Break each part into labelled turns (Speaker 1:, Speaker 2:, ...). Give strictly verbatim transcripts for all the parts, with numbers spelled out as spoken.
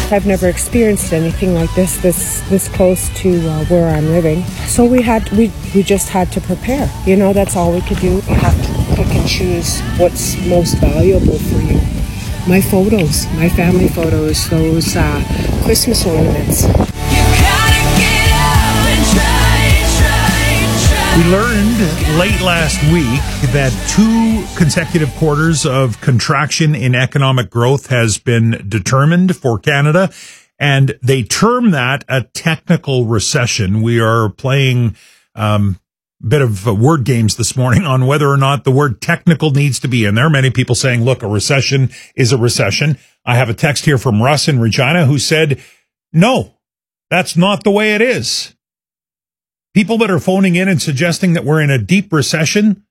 Speaker 1: I've never experienced anything like this, this this close to uh, where I'm living. So we had, we, we just had to prepare. You know, that's all we could do. You have to pick and choose what's most valuable for you. My photos, my family photos, those uh, Christmas ornaments.
Speaker 2: We learned late last week that two consecutive quarters of contraction in economic growth has been determined for Canada, and they term that a technical recession. We are playing um, a bit of word games this morning on whether or not the word technical needs to be in there. Many people saying, look, a recession is a recession. I have a text here from Russ in Regina who said, no, that's not the way it is. People that are phoning in and suggesting that we're in a deep recession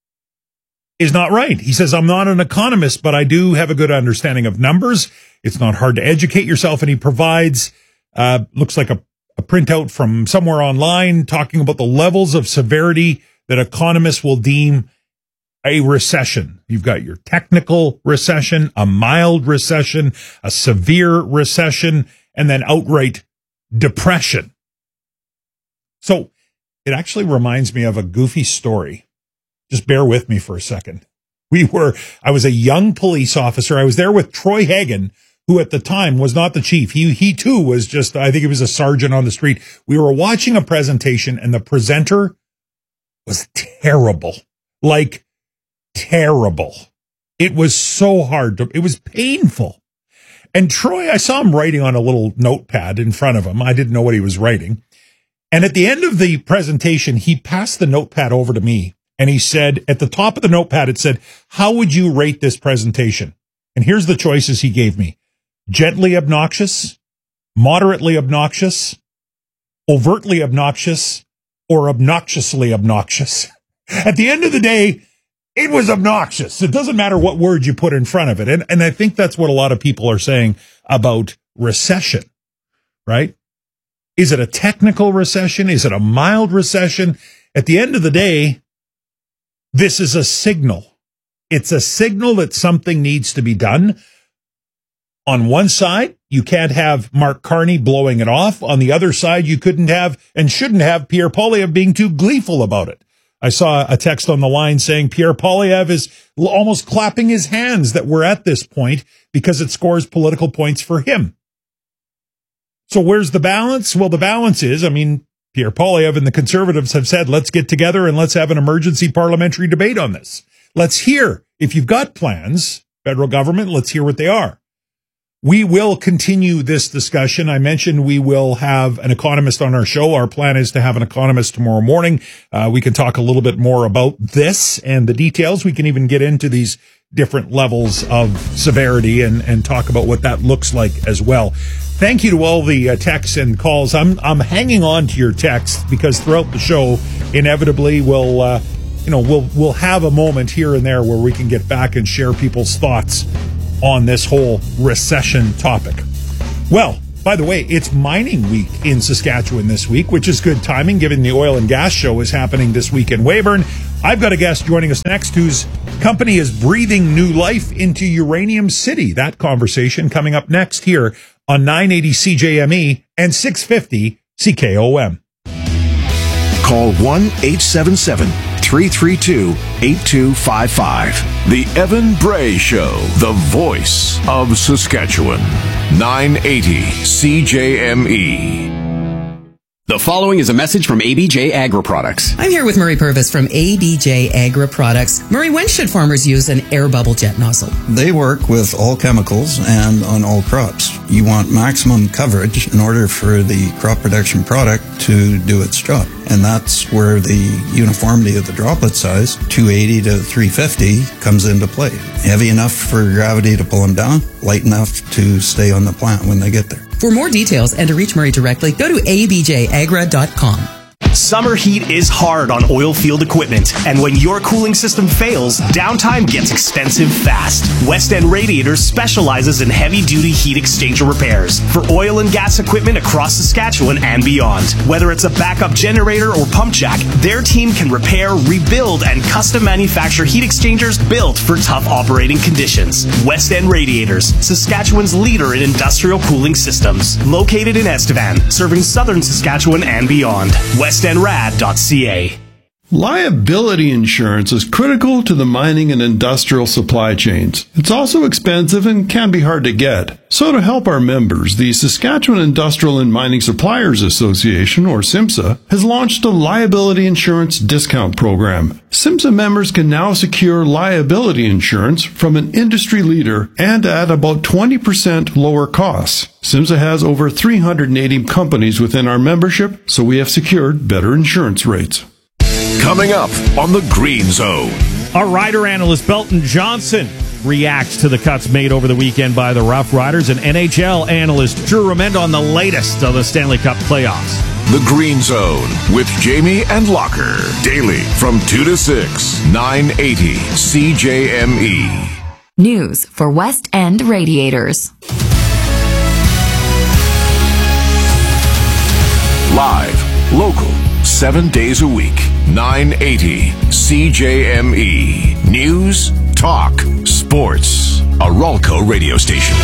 Speaker 2: is not right. He says, I'm not an economist, but I do have a good understanding of numbers. It's not hard to educate yourself. And he provides, uh, looks like a, a printout from somewhere online talking about the levels of severity that economists will deem a recession. You've got your technical recession, a mild recession, a severe recession, and then outright depression. So it actually reminds me of a goofy story. Just bear with me for a second. We were, I was a young police officer. I was there with Troy Hagan, who at the time was not the chief. He, he too was just, I think he was a sergeant on the street. We were watching a presentation and the presenter was terrible, like terrible. It was so hard to, it was painful. And Troy, I saw him writing on a little notepad in front of him. I didn't know what he was writing. And at the end of the presentation, he passed the notepad over to me and he said, at the top of the notepad, it said, how would you rate this presentation? And here's the choices he gave me. Gently obnoxious, moderately obnoxious, overtly obnoxious, or obnoxiously obnoxious. At the end of the day, it was obnoxious. It doesn't matter what word you put in front of it. And, and I think that's what a lot of people are saying about recession, right? Is it a technical recession? Is it a mild recession? At the end of the day, this is a signal. It's a signal that something needs to be done. On one side, you can't have Mark Carney blowing it off. On the other side, you couldn't have and shouldn't have Pierre Poilievre being too gleeful about it. I saw a text on the line saying Pierre Poilievre is almost clapping his hands that we're at this point because it scores political points for him. So where's the balance? Well, the balance is, I mean, Pierre Poilievre and the Conservatives have said, let's get together and let's have an emergency parliamentary debate on this. Let's hear, if you've got plans, federal government, let's hear what they are. We will continue this discussion. I mentioned we will have an economist on our show. Our plan is to have an economist tomorrow morning. Uh, we can talk a little bit more about this and the details. We can even get into these different levels of severity and, and talk about what that looks like as well. Thank you to all the uh, texts and calls. I'm I'm hanging on to your texts because throughout the show, inevitably we'll uh, you know we'll we'll have a moment here and there where we can get back and share people's thoughts on this whole recession topic. Well, by the way, it's mining week in Saskatchewan this week, which is good timing given the oil and gas show is happening this week in Weyburn. I've got a guest joining us next whose company is breathing new life into Uranium City. That conversation coming up next here on nine eighty C J M E and six fifty C K O M.
Speaker 3: Call one eight seven seven, three three two, eight two five five. The Evan Bray Show, the voice of Saskatchewan. nine eighty C J M E.
Speaker 4: The following is a message from A B J Agri Products.
Speaker 5: I'm here with Murray Purvis from A B J Agri Products. Murray, when should farmers use an air bubble jet nozzle?
Speaker 6: They work with all chemicals and on all crops. You want maximum coverage in order for the crop protection product to do its job. And that's where the uniformity of the droplet size, two eighty to three fifty, comes into play. Heavy enough for gravity to pull them down, light enough to stay on the plant when they get there.
Speaker 5: For more details and to reach Murray directly, go to a b j agra dot com.
Speaker 7: Summer heat is hard on oil field equipment, and when your cooling system fails, downtime gets expensive fast. West End Radiators specializes in heavy-duty heat exchanger repairs for oil and gas equipment across Saskatchewan and beyond. Whether it's a backup generator or pump jack, their team can repair, rebuild, and custom manufacture heat exchangers built for tough operating conditions. West End Radiators, Saskatchewan's leader in industrial cooling systems. Located in Estevan, serving southern Saskatchewan and beyond. west end rad dot c a.
Speaker 8: Liability insurance is critical to the mining and industrial supply chains. It's also expensive and can be hard to get. So to help our members, the Saskatchewan Industrial and Mining Suppliers Association, or SIMSA, has launched a liability insurance discount program. SIMSA members can now secure liability insurance from an industry leader and at about twenty percent lower costs. SIMSA has over three hundred eighty companies within our membership, so we have secured better insurance rates.
Speaker 3: Coming up on the Green Zone.
Speaker 9: Our rider analyst Belton Johnson reacts to the cuts made over the weekend by the Rough Riders, and N H L analyst Drew Remendo on the latest of the Stanley Cup playoffs.
Speaker 3: The Green Zone with Jamie and Locker. Daily from two to six, nine eighty C J M E.
Speaker 10: News for West End Radiators.
Speaker 3: Live, local, seven days a week, nine eighty C J M E. News, talk, sports. A Ralco radio station.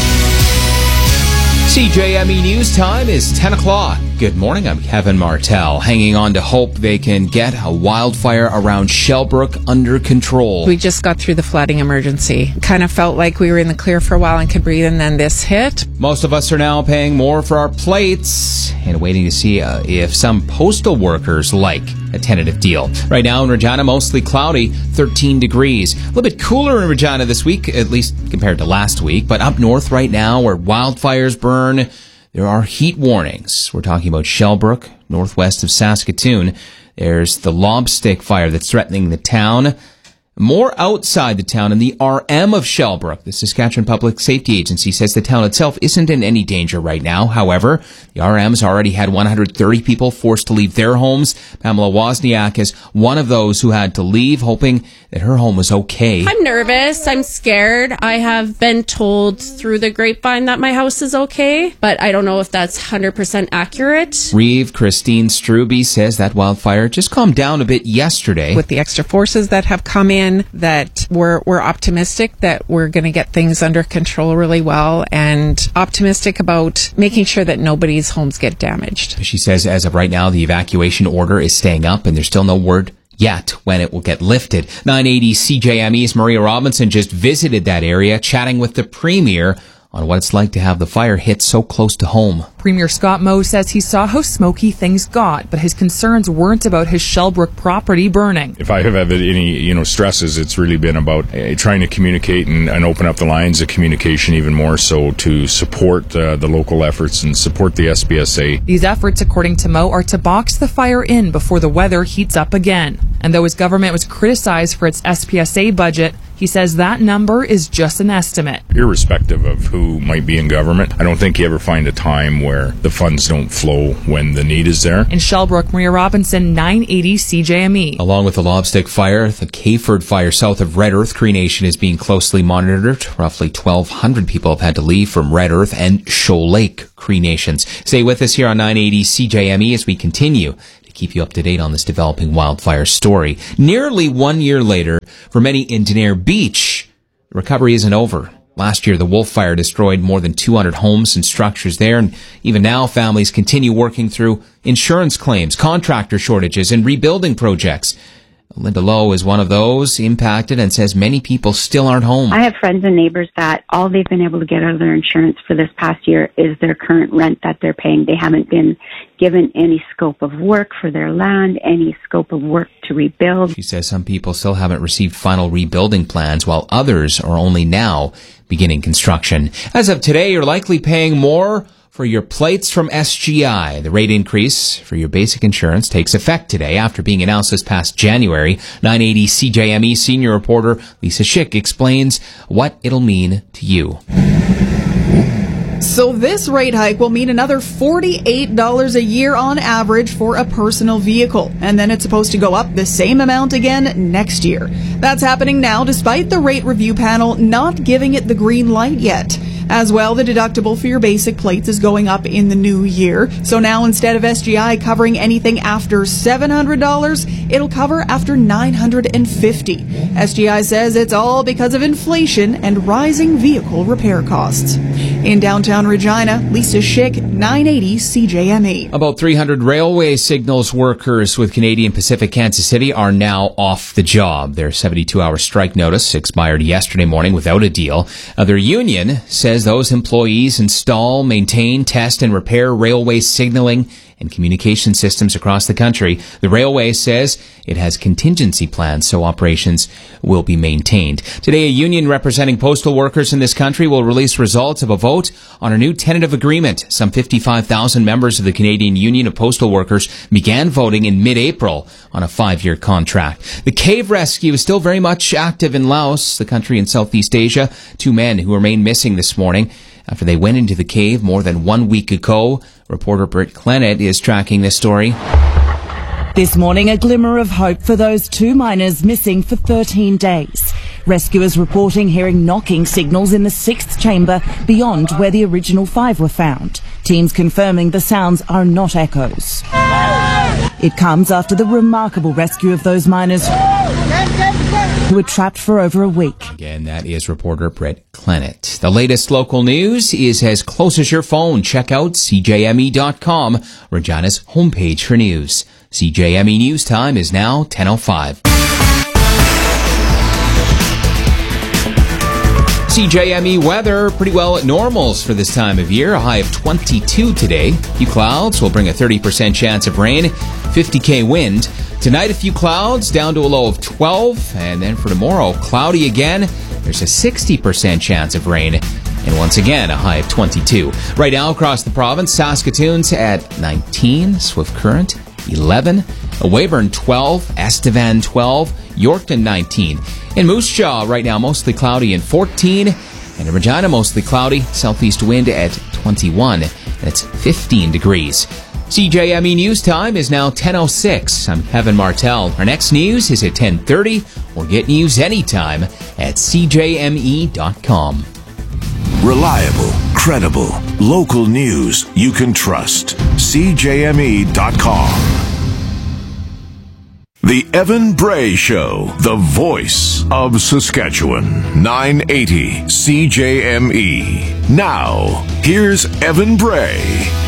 Speaker 11: C J M E News time is ten o'clock. Good morning, I'm Kevin Martell, hanging on to hope they can get a wildfire around Shellbrook under control.
Speaker 12: We just got through the flooding emergency. Kind of felt like we were in the clear for a while and could breathe, and then this hit.
Speaker 11: Most of us are now paying more for our plates and waiting to see uh, if some postal workers like a tentative deal. Right now in Regina, mostly cloudy, thirteen degrees. A little bit cooler in Regina this week, at least compared to last week. But up north right now, where wildfires burn, there are heat warnings. We're talking about Shellbrook, northwest of Saskatoon. There's the Lobstick fire that's threatening the town. More outside the town, in the R M of Shellbrook, the Saskatchewan Public Safety Agency says the town itself isn't in any danger right now. However, the R M's already had one hundred thirty people forced to leave their homes. Pamela Wozniak is one of those who had to leave, hoping that her home was okay.
Speaker 13: I'm nervous. I'm scared. I have been told through the grapevine that my house is okay, but I don't know if that's one hundred percent accurate.
Speaker 11: Reeve Christine Struby says that wildfire just calmed down a bit yesterday.
Speaker 12: With the extra forces that have come in, that we're we're optimistic that we're going to get things under control really well, and optimistic about making sure that nobody's homes get damaged.
Speaker 11: She says as of right now, the evacuation order is staying up, and there's still no word yet when it will get lifted. nine eighty C J M E's Maria Robinson just visited that area, chatting with the Premier on what it's like to have the fire hit so close to home.
Speaker 14: Premier Scott Moe says he saw how smoky things got, but his concerns weren't about his Shellbrook property burning.
Speaker 15: If I have had any, you know, stresses, it's really been about uh, trying to communicate and, and open up the lines of communication even more so to support uh, the local efforts and support the S B S A.
Speaker 14: These efforts, according to Moe, are to box the fire in before the weather heats up again. And though his government was criticized for its S P S A budget, he says that number is just an estimate.
Speaker 15: Irrespective of who might be in government, I don't think you ever find a time where the funds don't flow when the need is there.
Speaker 14: In Shellbrook, Maria Robinson, nine eighty C J M E.
Speaker 11: Along with the Lobstick fire, the Cayford fire south of Red Earth Cree Nation is being closely monitored. Roughly twelve hundred people have had to leave from Red Earth and Shoal Lake Cree Nations. Stay with us here on nine eighty C J M E as we continue to keep you up to date on this developing wildfire story. Nearly one year later, for many in Denair Beach, the recovery isn't over. Last year, the Wolf Fire destroyed more than two hundred homes and structures there, and even now, families continue working through insurance claims, contractor shortages, and rebuilding projects. Linda Lowe is one of those impacted and says many people still aren't home.
Speaker 16: I have friends and neighbors that all they've been able to get out of their insurance for this past year is their current rent that they're paying. They haven't been given any scope of work for their land, any scope of work to rebuild.
Speaker 11: She says some people still haven't received final rebuilding plans, while others are only now beginning construction. As of today, you're likely paying more for your plates from S G I. The rate increase for your basic insurance takes effect today after being announced this past January. nine eighty C J M E senior reporter Lisa Schick explains what it'll mean to you.
Speaker 17: So this rate hike will mean another forty-eight dollars a year on average for a personal vehicle. And then it's supposed to go up the same amount again next year. That's happening now despite the rate review panel not giving it the green light yet. As well, the deductible for your basic plates is going up in the new year. So now instead of S G I covering anything after seven hundred dollars, it'll cover after nine hundred fifty dollars. S G I says it's all because of inflation and rising vehicle repair costs. In downtown Regina, Lisa Schick, nine eighty C J M E.
Speaker 11: About three hundred railway signals workers with Canadian Pacific Kansas City are now off the job. Their seventy-two hour strike notice expired yesterday morning without a deal. Uh, their union says those employees install, maintain, test, and repair railway signaling and communication systems across the country. The railway says it has contingency plans so operations will be maintained. Today, a union representing postal workers in this country will release results of a vote on a new tentative agreement. Some fifty-five thousand members of the Canadian Union of Postal Workers began voting in mid-April on a five-year contract. The cave rescue is still very much active in Laos, the country in Southeast Asia. Two men who remain missing this morning after they went into the cave more than one week ago. Reporter Britt Clennett is tracking this story.
Speaker 18: This morning, a glimmer of hope for those two miners missing for thirteen days. Rescuers reporting hearing knocking signals in the sixth chamber beyond where the original five were found. Teams confirming the sounds are not echoes. It comes after the remarkable rescue of those miners who were trapped for over a week.
Speaker 11: Again, that is reporter Brett Clennett. The latest local news is as close as your phone. Check out C J M E dot com, Regina's homepage for news. C J M E News Time is now ten oh five. C J M E weather, pretty well at normals for this time of year. A high of twenty-two today. A few clouds will bring a thirty percent chance of rain, fifty K wind. Tonight, a few clouds down to a low of twelve. And then for tomorrow, cloudy again. There's a sixty percent chance of rain. And once again, a high of twenty-two. Right now, across the province, Saskatoon's at nineteen, Swift Current eleven, Weyburn twelve, Estevan twelve, Yorkton nineteen. In Moose Jaw, right now, mostly cloudy and fourteen. And in Regina, mostly cloudy, southeast wind at twenty-one. That's fifteen degrees. C J M E News Time is now ten oh six. I'm Kevin Martell. Our next news is at ten thirty, or get news anytime at C J M E dot com.
Speaker 3: Reliable, credible, local news you can trust. C J M E dot com. The Evan Bray Show, the voice of Saskatchewan. nine eighty C J M E. Now, here's Evan Bray.